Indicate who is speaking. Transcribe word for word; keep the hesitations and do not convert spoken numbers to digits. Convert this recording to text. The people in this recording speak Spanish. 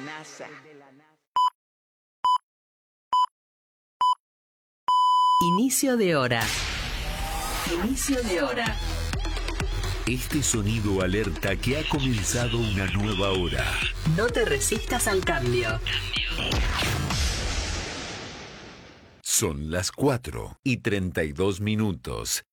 Speaker 1: Inicio de hora. Inicio de hora.
Speaker 2: Este sonido alerta que ha comenzado una nueva hora.
Speaker 1: No te resistas al cambio.
Speaker 2: Son las cuatro y treinta y dos minutos.